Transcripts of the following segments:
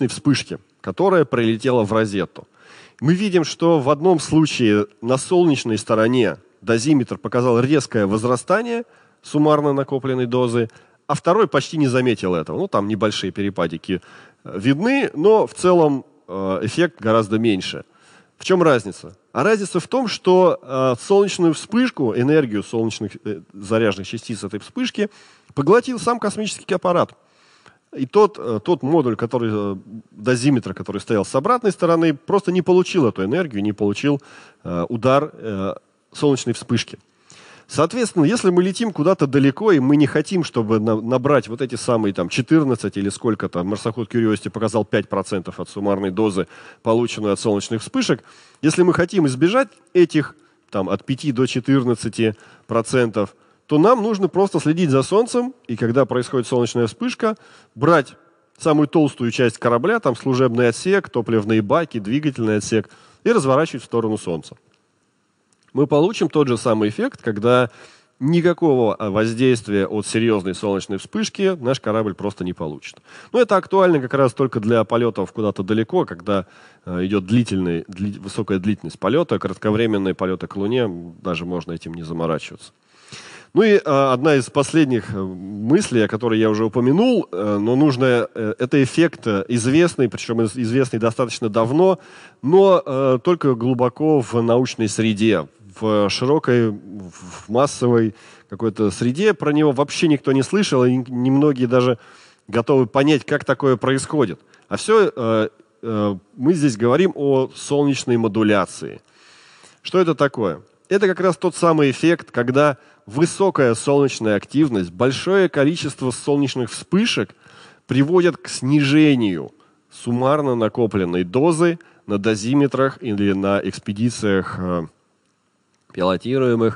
вспышки, которая прилетела в Розетту. Мы видим, что в одном случае на солнечной стороне дозиметр показал резкое возрастание суммарно накопленной дозы, а второй почти не заметил этого. Ну, там небольшие перепадики видны, но в целом эффект гораздо меньше. В чем разница? А разница в том, что солнечную вспышку, энергию солнечных заряженных частиц этой вспышки поглотил сам космический аппарат. И тот модуль, дозиметр, который стоял с обратной стороны, просто не получил эту энергию, не получил удар солнечной вспышки. Соответственно, если мы летим куда-то далеко, и мы не хотим, чтобы набрать вот эти самые 14 или сколько-то, марсоход Curiosity показал 5% от суммарной дозы, полученной от солнечных вспышек, если мы хотим избежать этих от 5 до 14%, то нам нужно просто следить за Солнцем, и когда происходит солнечная вспышка, брать самую толстую часть корабля, там служебный отсек, топливные баки, двигательный отсек, и разворачивать в сторону Солнца. Мы получим тот же самый эффект, когда никакого воздействия от серьезной солнечной вспышки наш корабль просто не получит. Но это актуально как раз только для полетов куда-то далеко, когда идет высокая длительность полета, кратковременные полеты к Луне, даже можно этим не заморачиваться. Ну и одна из последних мыслей, о которой я уже упомянул, но это эффект известный, причем известный достаточно давно, но только глубоко в научной среде, в широкой, в массовой какой-то среде. Про него вообще никто не слышал, и немногие даже готовы понять, как такое происходит. А все мы здесь говорим о солнечной модуляции. Что это такое? Это как раз тот самый эффект, когда высокая солнечная активность, большое количество солнечных вспышек приводят к снижению суммарно накопленной дозы на дозиметрах или на экспедициях пилотируемых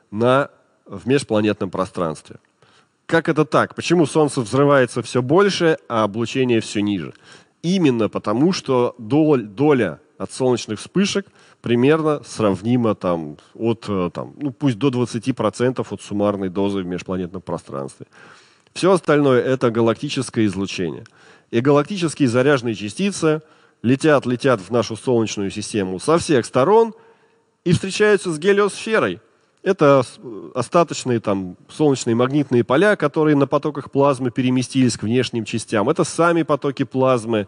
в межпланетном пространстве. Как это так? Почему Солнце взрывается все больше, а облучение все ниже? Именно потому, что доля от солнечных вспышек примерно сравнима пусть до 20% от суммарной дозы в межпланетном пространстве. Все остальное – это галактическое излучение. И галактические заряженные частицы летят в нашу Солнечную систему со всех сторон и встречаются с гелиосферой. Это остаточные солнечные магнитные поля, которые на потоках плазмы переместились к внешним частям. Это сами потоки плазмы,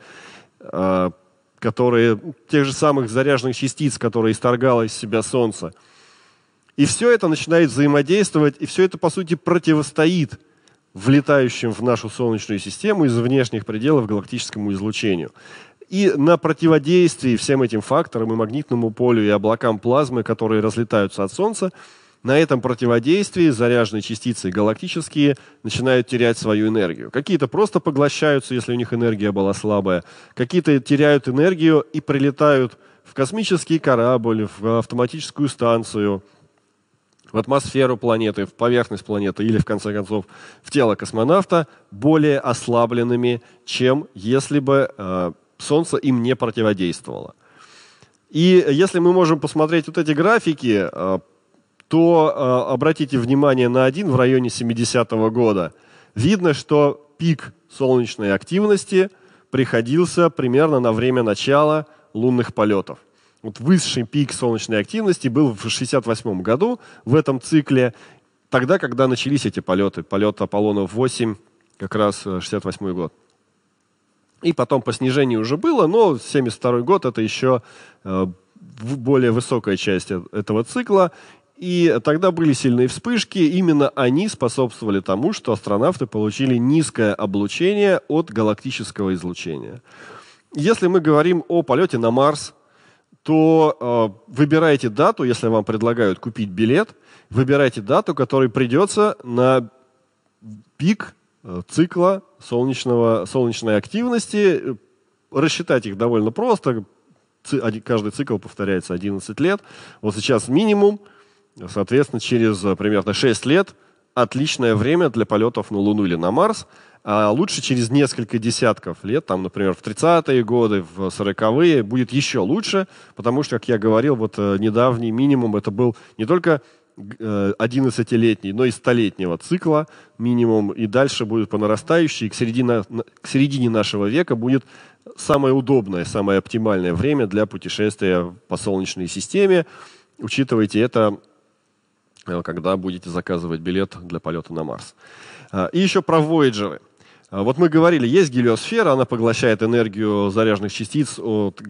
тех же самых заряженных частиц, которые исторгало из себя Солнце. И все это начинает взаимодействовать, и все это, по сути, противостоит влетающим в нашу Солнечную систему из внешних пределов галактическому излучению. И на противодействии всем этим факторам, и магнитному полю, и облакам плазмы, которые разлетаются от Солнца, на этом противодействии заряженные частицы галактические начинают терять свою энергию. Какие-то просто поглощаются, если у них энергия была слабая. Какие-то теряют энергию и прилетают в космический корабль, в автоматическую станцию, в атмосферу планеты, в поверхность планеты или, в конце концов, в тело космонавта более ослабленными, чем если бы Солнце им не противодействовало. И если мы можем посмотреть вот эти графики, то обратите внимание на один в районе 70-го года. Видно, что пик солнечной активности приходился примерно на время начала лунных полетов. Вот высший пик солнечной активности был в 1968 году в этом цикле, тогда, когда начались эти полеты. Полет Аполлона-8, как раз 1968 год. И потом по снижению уже было, но 1972 год – это еще более высокая часть этого цикла. И тогда были сильные вспышки, именно они способствовали тому, что астронавты получили низкое облучение от галактического излучения. Если мы говорим о полете на Марс, то выбирайте дату, если вам предлагают купить билет, выбирайте дату, которой придется на пик цикла солнечной активности. Рассчитать их довольно просто. Каждый цикл повторяется 11 лет. Вот сейчас минимум. Соответственно, через примерно 6 лет отличное время для полетов на Луну или на Марс. А лучше через несколько десятков лет, например, в 30-е годы, в 40-е, будет еще лучше, потому что, как я говорил, недавний минимум это был не только 11-летний, но и 100-летнего цикла минимум, и дальше будет по нарастающей, к середине нашего века будет самое удобное, самое оптимальное время для путешествия по Солнечной системе. Учитывайте это, когда будете заказывать билет для полета на Марс. И еще про Voyager. Вот мы говорили, есть гелиосфера, она поглощает энергию заряженных частиц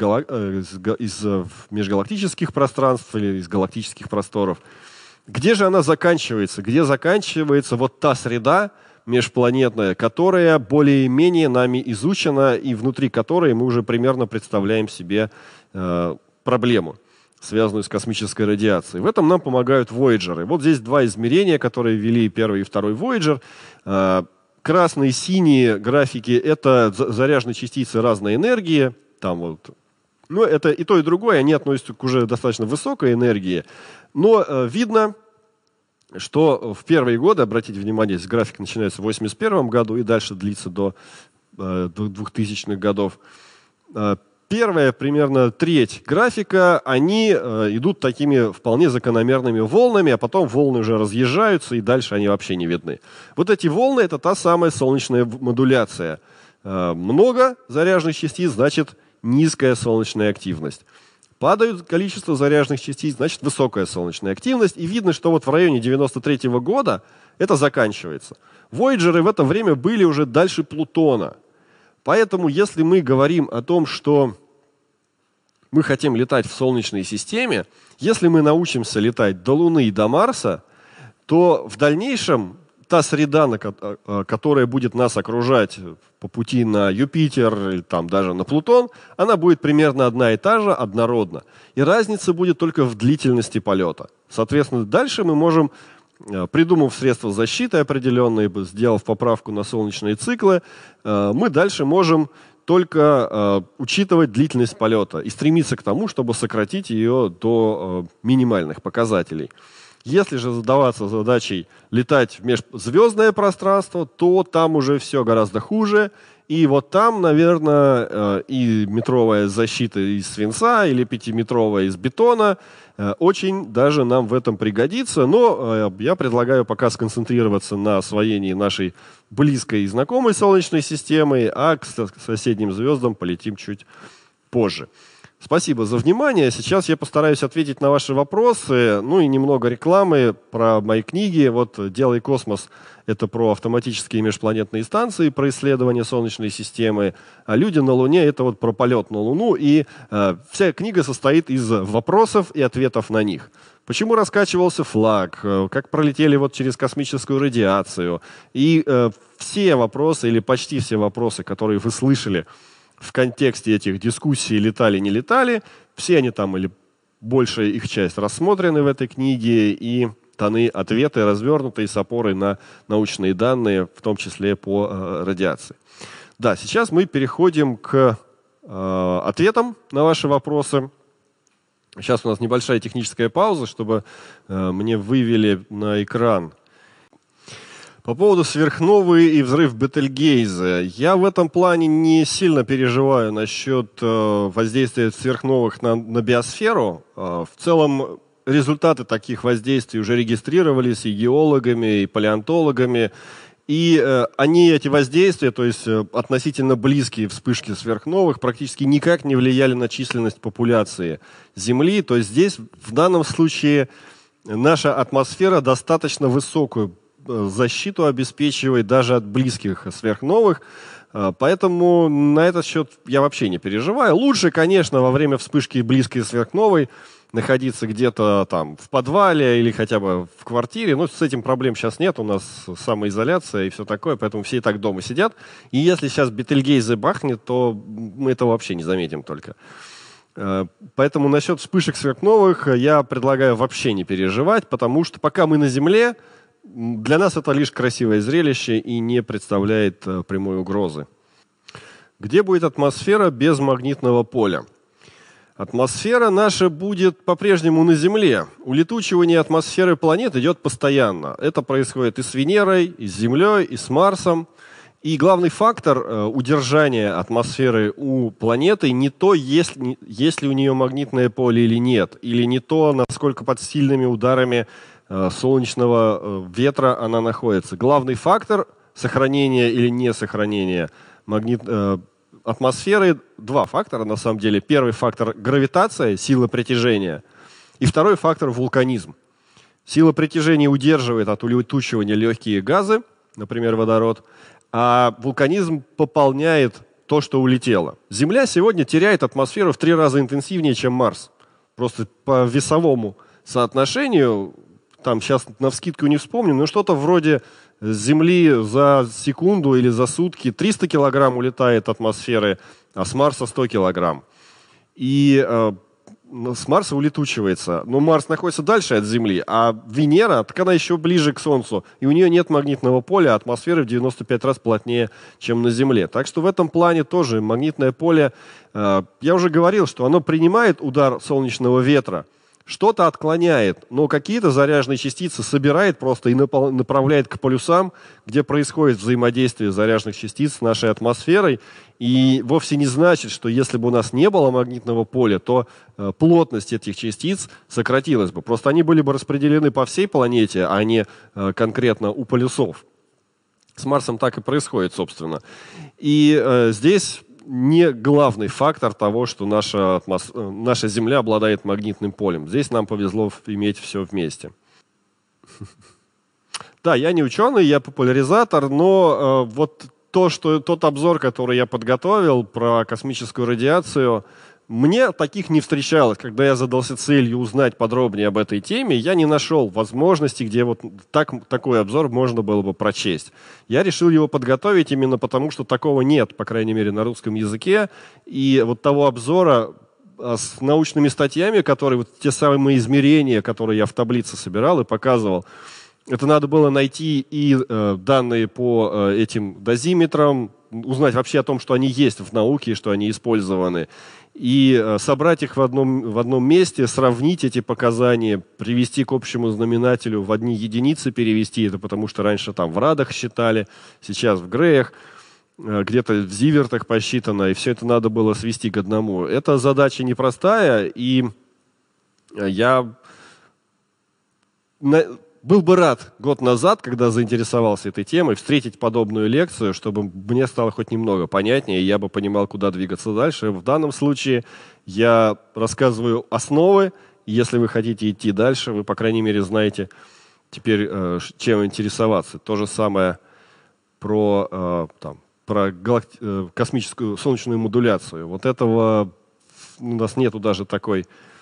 из межгалактических пространств или из галактических просторов. Где же она заканчивается? Где заканчивается вот та среда межпланетная, которая более-менее нами изучена и внутри которой мы уже примерно представляем себе проблему, связанную с космической радиацией. В этом нам помогают Voyager. Вот здесь два измерения, которые ввели первый и второй Voyager. Красные и синие графики – это заряженные частицы разной энергии. Там вот. Но это и то, и другое, они относятся к уже достаточно высокой энергии. Но видно, что в первые годы, обратите внимание, здесь график начинается в 1981 году и дальше длится до 2000-х годов. Первая примерно треть графика, они идут такими вполне закономерными волнами, а потом волны уже разъезжаются, и дальше они вообще не видны. Вот эти волны – это та самая солнечная модуляция. Много заряженных частиц, значит, низкая солнечная активность. Падает количество заряженных частиц, значит, высокая солнечная активность. И видно, что вот в районе 93-го года это заканчивается. Voyager в это время были уже дальше Плутона. Поэтому, если мы говорим о том, что мы хотим летать в Солнечной системе, если мы научимся летать до Луны и до Марса, то в дальнейшем та среда, которая будет нас окружать по пути на Юпитер или там даже на Плутон, она будет примерно одна и та же, однородна. И разница будет только в длительности полета. Соответственно, дальше мы можем, придумав средства защиты определенные, сделав поправку на солнечные циклы, мы дальше можем только учитывать длительность полета и стремиться к тому, чтобы сократить ее до минимальных показателей. Если же задаваться задачей летать в межзвездное пространство, то там уже все гораздо хуже. И вот там, наверное, и метровая защита из свинца или 5-метровая из бетона очень даже нам в этом пригодится. Но я предлагаю пока сконцентрироваться на освоении нашей близкой и знакомой Солнечной системы, а к соседним звездам полетим чуть позже. Спасибо за внимание. Сейчас я постараюсь ответить на ваши вопросы. Ну и немного рекламы про мои книги. Вот «Делай космос» — это про автоматические межпланетные станции, про исследование Солнечной системы. А «Люди на Луне» — это вот про полет на Луну. И вся книга состоит из вопросов и ответов на них. Почему раскачивался флаг? Как пролетели вот через космическую радиацию? И все вопросы, или почти все вопросы, которые вы слышали в контексте этих дискуссий, летали, не летали, все они там, или большая их часть, рассмотрены в этой книге и даны ответы, развернутые с опорой на научные данные, в том числе по радиации. Да, сейчас мы переходим к ответам на ваши вопросы. Сейчас у нас небольшая техническая пауза, чтобы мне вывели на экран. По поводу сверхновой и взрыв Бетельгейзе. Я в этом плане не сильно переживаю насчет воздействия сверхновых на биосферу. В целом результаты таких воздействий уже регистрировались и геологами, и палеонтологами. И эти воздействия, то есть относительно близкие вспышки сверхновых, практически никак не влияли на численность популяции Земли. То есть здесь в данном случае наша атмосфера достаточно высокую защиту обеспечивает даже от близких сверхновых. Поэтому на этот счет я вообще не переживаю. Лучше, конечно, во время вспышки близкой сверхновой находиться где-то там в подвале или хотя бы в квартире. Но с этим проблем сейчас нет. У нас самоизоляция и все такое, поэтому все и так дома сидят. И если сейчас Бетельгейзе бахнет, то мы этого вообще не заметим только. Поэтому насчет вспышек сверхновых я предлагаю вообще не переживать, потому что пока мы на Земле, для нас это лишь красивое зрелище и не представляет прямой угрозы. Где будет атмосфера без магнитного поля? Атмосфера наша будет по-прежнему на Земле. Улетучивание атмосферы планет идет постоянно. Это происходит и с Венерой, и с Землей, и с Марсом. И главный фактор удержания атмосферы у планеты не то, есть ли у нее магнитное поле или нет, или не то, насколько под сильными ударами солнечного ветра она находится. Главный фактор сохранения или не сохранения атмосферы — два фактора на самом деле. Первый фактор — гравитация, сила притяжения, и второй фактор — вулканизм. Сила притяжения удерживает от улетучивания легкие газы, например, водород, а вулканизм пополняет то, что улетело. Земля сегодня теряет атмосферу в 3 раза интенсивнее, чем Марс. Просто по весовому соотношению, там сейчас навскидку не вспомню, но что-то вроде Земли за секунду или за сутки 300 килограмм улетает атмосферы, а с Марса 100 килограмм. И с Марса улетучивается. Но Марс находится дальше от Земли, а Венера, так она еще ближе к Солнцу. И у нее нет магнитного поля, а атмосфера в 95 раз плотнее, чем на Земле. Так что в этом плане тоже магнитное поле, я уже говорил, что оно принимает удар солнечного ветра, что-то отклоняет, но какие-то заряженные частицы собирает просто и направляет к полюсам, где происходит взаимодействие заряженных частиц с нашей атмосферой. И вовсе не значит, что если бы у нас не было магнитного поля, то плотность этих частиц сократилась бы. Просто они были бы распределены по всей планете, а не конкретно у полюсов. С Марсом так и происходит, собственно. И здесь не главный фактор того, что наша Земля обладает магнитным полем. Здесь нам повезло иметь все вместе. Да, я не ученый, я популяризатор, но вот тот обзор, который я подготовил про космическую радиацию, мне таких не встречалось. Когда я задался целью узнать подробнее об этой теме, я не нашел возможности, где вот такой обзор можно было бы прочесть. Я решил его подготовить именно потому, что такого нет, по крайней мере, на русском языке. И вот того обзора с научными статьями, которые, вот те самые измерения, которые я в таблице собирал и показывал, это надо было найти и данные по этим дозиметрам, узнать вообще о том, что они есть в науке, что они использованы, и собрать их в одном месте, сравнить эти показания, привести к общему знаменателю, в одни единицы перевести. Это потому что раньше там в радах считали, сейчас в греях, где-то в зивертах посчитано, и все это надо было свести к одному. Эта задача непростая, и я был бы рад год назад, когда заинтересовался этой темой, встретить подобную лекцию, чтобы мне стало хоть немного понятнее, и я бы понимал, куда двигаться дальше. В данном случае я рассказываю основы. Если вы хотите идти дальше, вы, по крайней мере, знаете теперь, чем интересоваться. То же самое про космическую солнечную модуляцию. Вот этого у нас нету даже такой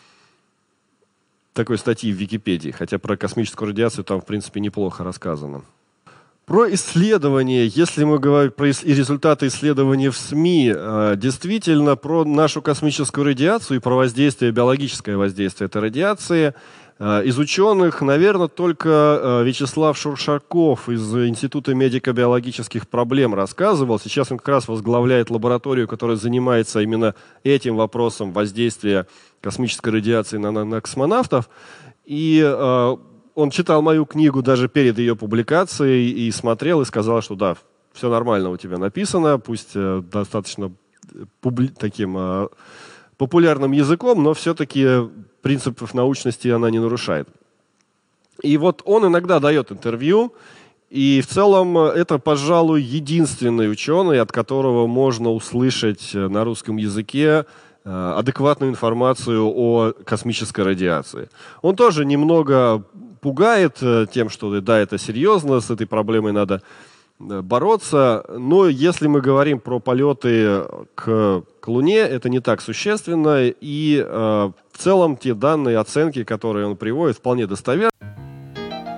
статьи в Википедии, хотя про космическую радиацию там, в принципе, неплохо рассказано. Про исследования, если мы говорим про результаты исследований в СМИ, действительно, про нашу космическую радиацию и про биологическое воздействие этой радиации из ученых, наверное, только Вячеслав Шуршаков из Института медико-биологических проблем рассказывал. Сейчас он как раз возглавляет лабораторию, которая занимается именно этим вопросом воздействия космической радиации на космонавтов. И он читал мою книгу даже перед ее публикацией и смотрел, и сказал, что да, все нормально у тебя написано, пусть достаточно таким популярным языком, но все-таки принципов научности она не нарушает. И вот он иногда дает интервью, и в целом это, пожалуй, единственный ученый, от которого можно услышать на русском языке адекватную информацию о космической радиации. Он тоже немного пугает тем, что да, это серьезно, с этой проблемой надо бороться, но если мы говорим про полеты к Луне, это не так существенно, и в целом те данные, оценки, которые он приводит, вполне достоверны.